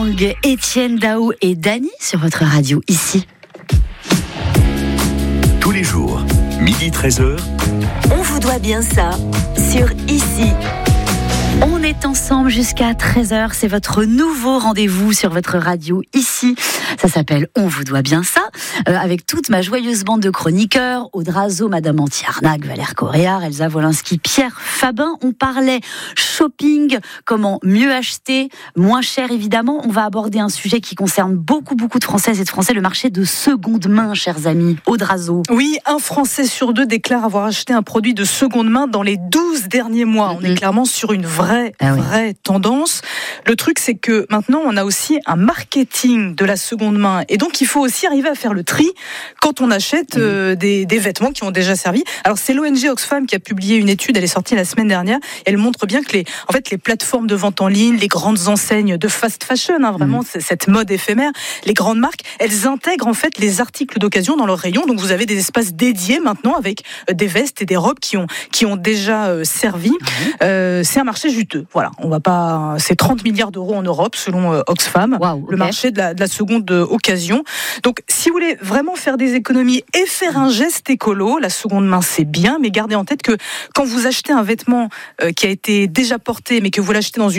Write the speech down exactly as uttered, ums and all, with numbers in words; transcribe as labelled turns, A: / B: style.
A: Gang, Étienne Dao et Dany sur votre radio ici.
B: Tous les jours, midi treize heures.
C: On vous doit bien ça sur Ici.
A: On est ensemble jusqu'à treize heures, c'est votre nouveau rendez-vous sur votre radio ici. Ça s'appelle On vous doit bien ça, euh, avec toute ma joyeuse bande de chroniqueurs, Aude Razeau, Madame Anti-Arnaque, Valère Coréard, Elsa Wolinski, Pierre Fabin. On parlait shopping, comment mieux acheter, moins cher évidemment. On va aborder un sujet qui concerne beaucoup beaucoup de Françaises et de Français, le marché de seconde main, chers amis. Aude Razeau.
D: Oui, un Français sur deux déclare avoir acheté un produit de seconde main dans les douze derniers mois. Mm-hmm. On est clairement sur une vraie, ah oui. vraie tendance. Le truc, c'est que maintenant, on a aussi un marketing de la seconde main. Et donc, il faut aussi arriver à faire le tri quand on achète euh, des, des vêtements qui ont déjà servi. Alors, c'est l'O N G Oxfam qui a publié une étude, elle est sortie la semaine dernière. Elle montre bien que les, en fait, les plateformes de vente en ligne, les grandes enseignes de fast fashion, hein, vraiment, mmh. c'est cette mode éphémère, les grandes marques, elles intègrent en fait les articles d'occasion dans leurs rayons. Donc, vous avez des espaces dédiés maintenant avec des vestes et des robes qui ont, qui ont déjà euh, servi. Mmh. Euh, c'est un marché juteux. Voilà, on va pas. C'est trente milliards d'euros en Europe selon euh, Oxfam, wow, okay. le marché de la, de la seconde euh, occasion. Donc, si vous voulez vraiment faire des économies et faire un geste écolo, la seconde main c'est bien, mais gardez en tête que quand vous achetez un vêtement euh, qui a été déjà porté, mais que vous l'achetez dans une